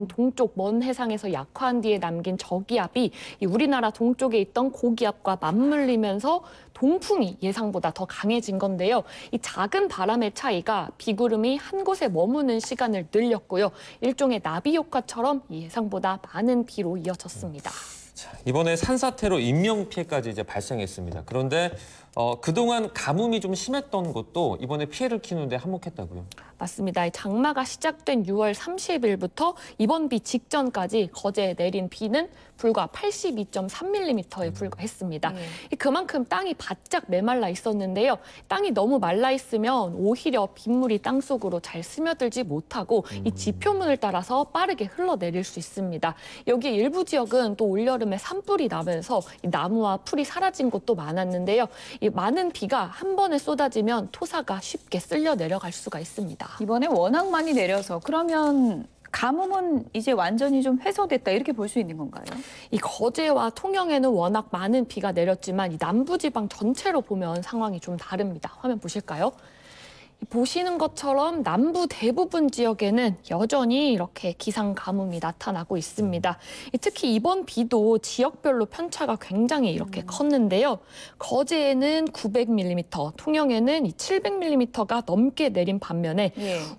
동쪽 먼 해상에서 약화한 뒤에 남긴 저기압이 우리나라 동쪽에 있던 고기압과 맞물리면서 동풍이 예상보다 더 강해진 건데요. 이 작은 바람의 차이가 비구름이 한 곳에 머무는 시간을 늘렸고요. 일종의 나비 효과처럼 예상보다 많은 비로 이어졌습니다. 자, 이번에 산사태로 인명피해까지 이제 발생했습니다. 그런데 그동안 가뭄이 좀 심했던 곳도 이번에 피해를 키우는데 한몫했다고요? 맞습니다. 장마가 시작된 6월 30일부터 이번 비 직전까지 거제에 내린 비는 불과 82.3mm에 불과했습니다. 그만큼 땅이 바짝 메말라 있었는데요. 땅이 너무 말라 있으면 오히려 빗물이 땅속으로 잘 스며들지 못하고 이 지표문을 따라서 빠르게 흘러내릴 수 있습니다. 여기 일부 지역은 또 올여름에 산불이 나면서 이 나무와 풀이 사라진 곳도 많았는데요. 이 많은 비가 한 번에 쏟아지면 토사가 쉽게 쓸려 내려갈 수가 있습니다. 이번에 워낙 많이 내려서 그러면 가뭄은 이제 완전히 좀 해소됐다 이렇게 볼 수 있는 건가요? 이 거제와 통영에는 워낙 많은 비가 내렸지만 이 남부지방 전체로 보면 상황이 좀 다릅니다. 화면 보실까요? 보시는 것처럼 남부 대부분 지역에는 여전히 이렇게 기상 가뭄이 나타나고 있습니다. 특히 이번 비도 지역별로 편차가 굉장히 이렇게 컸는데요. 거제에는 900mm, 통영에는 700mm가 넘게 내린 반면에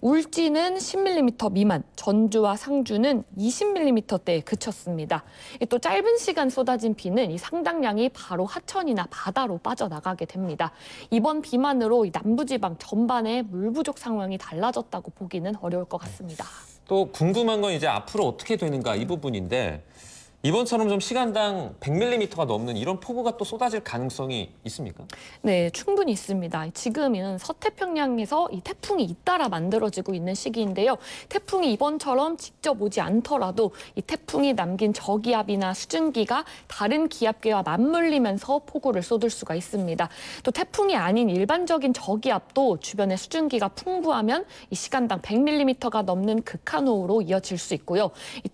울진은 10mm 미만, 전주와 상주는 20mm대에 그쳤습니다. 또 짧은 시간 쏟아진 비는 이 상당량이 바로 하천이나 바다로 빠져나가게 됩니다. 이번 비만으로 이 남부지방 전반에 물 부족 상황이 달라졌다고 보기는 어려울 것 같습니다. 또 궁금한 건 이제 앞으로 어떻게 되는가 이 부분인데 이번처럼 좀 시간당 100mm가 넘는 이런 폭우가 또 쏟아질 가능성이 있습니까? 네, 충분히 있습니다. 지금은 서태평양에서 이 태풍이 잇따라 만들어지고 있는 시기인데요. 태풍이 이번처럼 직접 오지 않더라도 이 태풍이 남긴 저기압이나 수증기가 다른 기압계와 맞물리면서 폭우를 쏟을 수가 있습니다. 또 태풍이 아닌 일반적인 저기압도 주변에 수증기가 풍부하면 이 시간당 100mm가 넘는 극한호우로 이어질 수 있고요.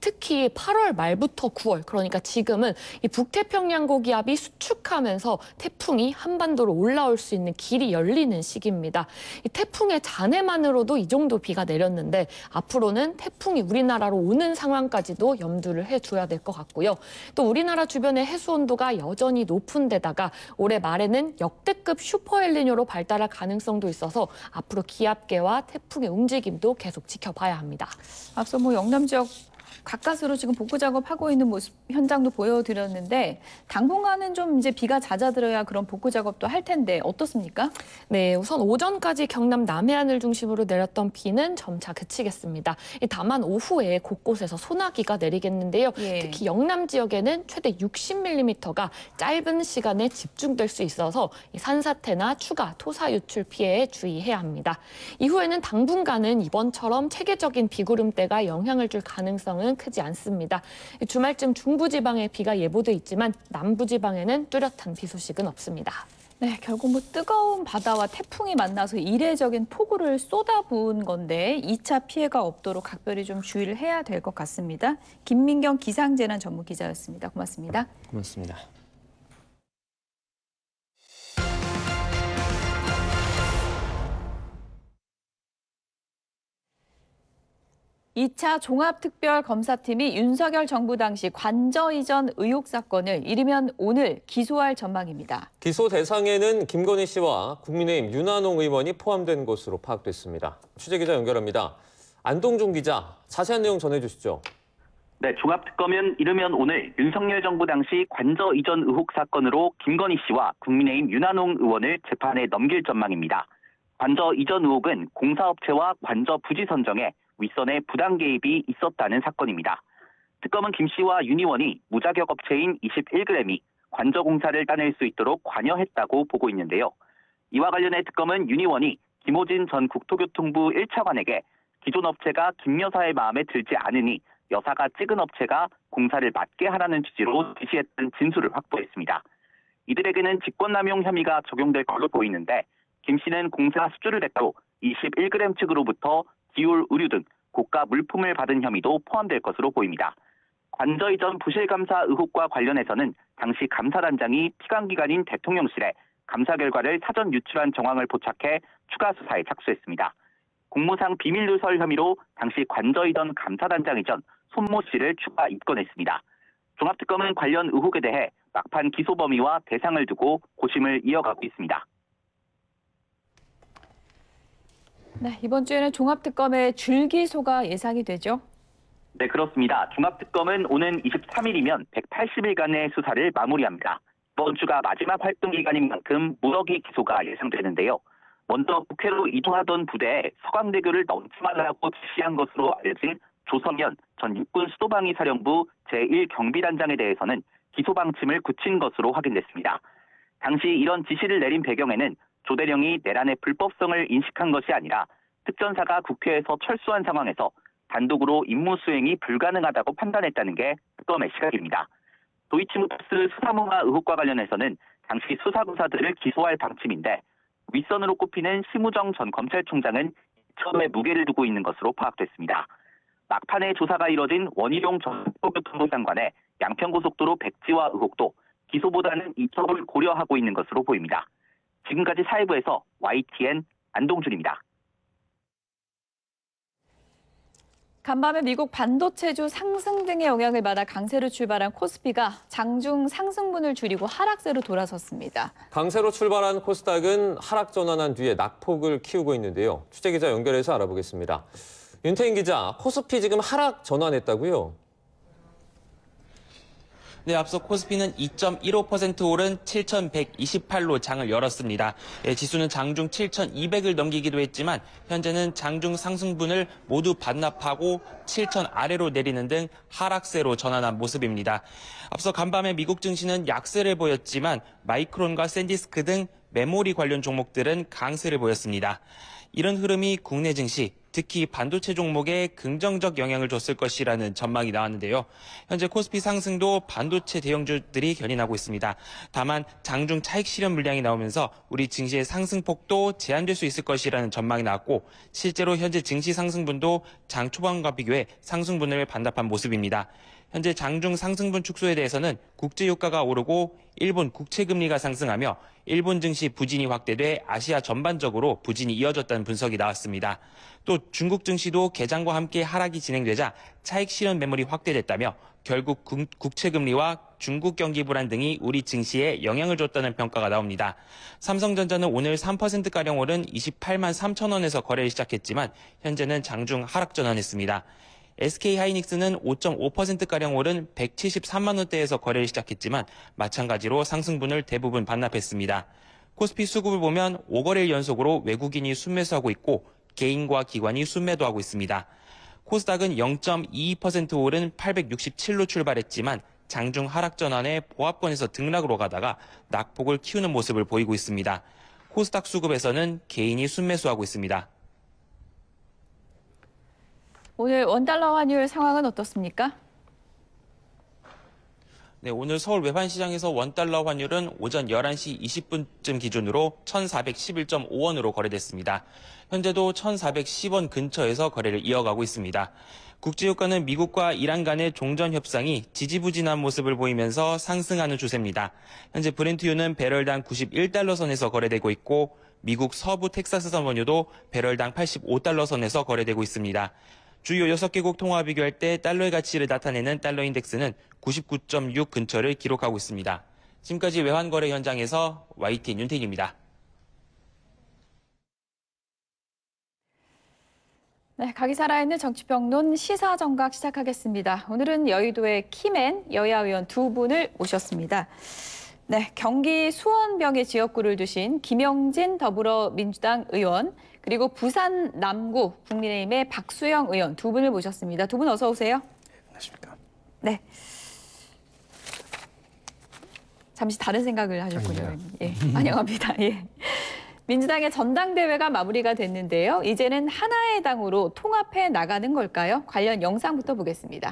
특히 8월 말부터 9월 그러니까 지금은 이 북태평양 고기압이 수축하면서 태풍이 한반도로 올라올 수 있는 길이 열리는 시기입니다. 이 태풍의 잔해만으로도 이 정도 비가 내렸는데 앞으로는 태풍이 우리나라로 오는 상황까지도 염두를 해줘야 될 것 같고요. 또 우리나라 주변의 해수 온도가 여전히 높은 데다가 올해 말에는 역대급 슈퍼엘니뇨로 발달할 가능성도 있어서 앞으로 기압계와 태풍의 움직임도 계속 지켜봐야 합니다. 앞서 영남 지역 가까스로 지금 복구 작업하고 있는 모습 현장도 보여드렸는데 당분간은 좀 이제 비가 잦아들어야 그런 복구 작업도 할 텐데 어떻습니까? 네, 우선 오전까지 경남 남해안을 중심으로 내렸던 비는 점차 그치겠습니다. 다만 오후에 곳곳에서 소나기가 내리겠는데요. 특히 영남 지역에는 최대 60mm가 짧은 시간에 집중될 수 있어서 산사태나 추가 토사 유출 피해에 주의해야 합니다. 이후에는 당분간은 이번처럼 체계적인 비구름대가 영향을 줄 가능성은 크지 않습니다. 주말쯤 중부지방에 비가 예보돼 있지만 남부지방에는 뚜렷한 비 소식은 없습니다. 네, 결국 뜨거운 바다와 태풍이 만나서 이례적인 폭우를 쏟아부은 건데 2차 피해가 없도록 각별히 좀 주의를 해야 될 것 같습니다. 김민경 기상재난 전문 기자였습니다. 고맙습니다. 고맙습니다. 2차 종합특별검사팀이 윤석열 정부 당시 관저 이전 의혹 사건을 이르면 오늘 기소할 전망입니다. 기소 대상에는 김건희 씨와 국민의힘 윤한홍 의원이 포함된 것으로 파악됐습니다. 취재기자 연결합니다. 안동준 기자, 자세한 내용 전해주시죠. 네, 종합특검은 이르면 오늘 윤석열 정부 당시 관저 이전 의혹 사건으로 김건희 씨와 국민의힘 윤한홍 의원을 재판에 넘길 전망입니다. 관저 이전 의혹은 공사업체와 관저 부지 선정에 윗선의 부당 개입이 있었다는 사건입니다. 특검은 김 씨와 윤 의원이 무자격 업체인 21g이 관저 공사를 따낼 수 있도록 관여했다고 보고 있는데요. 이와 관련해 특검은 윤 의원이 김호진 전 국토교통부 1차관에게 기존 업체가 김 여사의 마음에 들지 않으니 여사가 찍은 업체가 공사를 맡게 하라는 취지로 지시했던 진술을 확보했습니다. 이들에게는 직권남용 혐의가 적용될 걸로 보이는데 김 씨는 공사 수주를 했고 21g 측으로부터 기울 의류 등 고가 물품을 받은 혐의도 포함될 것으로 보입니다. 관저 이전 부실감사 의혹과 관련해서는 당시 감사단장이 피감기관인 대통령실에 감사 결과를 사전 유출한 정황을 포착해 추가 수사에 착수했습니다. 공무상 비밀 누설 혐의로 당시 관저 이전 감사단장이전 손모 씨를 추가 입건했습니다. 종합특검은 관련 의혹에 대해 막판 기소 범위와 대상을 두고 고심을 이어가고 있습니다. 네, 이번 주에는 종합특검의 줄기소가 예상이 되죠? 네, 그렇습니다. 종합특검은 오는 23일이면 180일간의 수사를 마무리합니다. 이번 주가 마지막 활동 기간인 만큼 무더기 기소가 예상되는데요. 먼저 국회로 이동하던 부대에 서강대교를 넘지 말라고 지시한 것으로 알려진 조성현 전 육군 수도방위 사령부 제1경비단장에 대해서는 기소 방침을 굳힌 것으로 확인됐습니다. 당시 이런 지시를 내린 배경에는 조 대령이 내란의 불법성을 인식한 것이 아니라 특전사가 국회에서 철수한 상황에서 단독으로 임무 수행이 불가능하다고 판단했다는 게 특검의 시각입니다. 도이치모터스 수사무마 의혹과 관련해서는 당시 수사검사들을 기소할 방침인데 윗선으로 꼽히는 심우정 전 검찰총장은 처음에 무게를 두고 있는 것으로 파악됐습니다. 막판에 조사가 이뤄진 원희룡 전 국토교통부 장관의 양평고속도로 백지화 의혹도 기소보다는 이첩을 고려하고 있는 것으로 보입니다. 지금까지 사회부에서 YTN 안동준입니다. 간밤에 미국 반도체주 상승 등의 영향을 받아 강세로 출발한 코스피가 장중 상승분을 줄이고 하락세로 돌아섰습니다. 강세로 출발한 코스닥은 하락 전환한 뒤에 낙폭을 키우고 있는데요. 취재기자 연결해서 알아보겠습니다. 윤태인 기자, 코스피 지금 하락 전환했다고요? 네, 앞서 코스피는 2.15% 오른 7,128로 장을 열었습니다. 지수는 장중 7,200을 넘기기도 했지만 현재는 장중 상승분을 모두 반납하고 7,000 아래로 내리는 등 하락세로 전환한 모습입니다. 앞서 간밤에 미국 증시는 약세를 보였지만 마이크론과 샌디스크 등 메모리 관련 종목들은 강세를 보였습니다. 이런 흐름이 국내 증시, 특히 반도체 종목에 긍정적 영향을 줬을 것이라는 전망이 나왔는데요. 현재 코스피 상승도 반도체 대형주들이 견인하고 있습니다. 다만 장중 차익 실현 물량이 나오면서 우리 증시의 상승폭도 제한될 수 있을 것이라는 전망이 나왔고 실제로 현재 증시 상승분도 장 초반과 비교해 상승분을 반납한 모습입니다. 현재 장중 상승분 축소에 대해서는 국제유가가 오르고 일본 국채금리가 상승하며 일본 증시 부진이 확대돼 아시아 전반적으로 부진이 이어졌다는 분석이 나왔습니다. 또 중국 증시도 개장과 함께 하락이 진행되자 차익 실현 매물이 확대됐다며 결국 국채금리와 중국 경기 불안 등이 우리 증시에 영향을 줬다는 평가가 나옵니다. 삼성전자는 오늘 3%가량 오른 28만 3천 원에서 거래를 시작했지만 현재는 장중 하락 전환했습니다. SK하이닉스는 5.5%가량 오른 173만 원대에서 거래를 시작했지만 마찬가지로 상승분을 대부분 반납했습니다. 코스피 수급을 보면 5거래일 연속으로 외국인이 순매수하고 있고 개인과 기관이 순매도하고 있습니다. 코스닥은 0.22% 오른 867로 출발했지만 장중 하락 전환에 보합권에서 등락으로 가다가 낙폭을 키우는 모습을 보이고 있습니다. 코스닥 수급에서는 개인이 순매수하고 있습니다. 오늘 원달러 환율 상황은 어떻습니까? 네, 오늘 서울 외환시장에서 원달러 환율은 오전 11시 20분쯤 기준으로 1,411.5원으로 거래됐습니다. 현재도 1,410원 근처에서 거래를 이어가고 있습니다. 국제유가는 미국과 이란 간의 종전 협상이 지지부진한 모습을 보이면서 상승하는 추세입니다. 현재 브렌트유는 배럴당 91달러 선에서 거래되고 있고 미국 서부 텍사스산 원유도 배럴당 85달러 선에서 거래되고 있습니다. 주요 6개국 통화 비교할 때 달러의 가치를 나타내는 달러 인덱스는 99.6 근처를 기록하고 있습니다. 지금까지 외환거래 현장에서 YTN 윤택입니다. 네, 각이 살아있는 정치평론 시사정각 시작하겠습니다. 오늘은 여의도의 키맨 여야 의원 두 분을 모셨습니다. 네, 경기 수원병에 지역구를 두신 김영진 더불어민주당 의원, 그리고 부산 남구 국민의힘의 박수영 의원 두 분을 모셨습니다. 두 분 어서 오세요. 안녕하십니까. 네. 잠시 다른 생각을 하셨군요. 예, 환영합니다. 예. 민주당의 전당대회가 마무리가 됐는데요. 이제는 하나의 당으로 통합해 나가는 걸까요? 관련 영상부터 보겠습니다.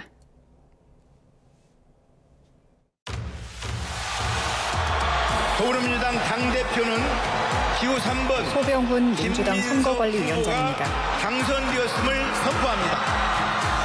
더불어민주당 당대표는 기호 3번 소병훈 민주당 선거관리위원장입니다. 당선되었음을 선포합니다.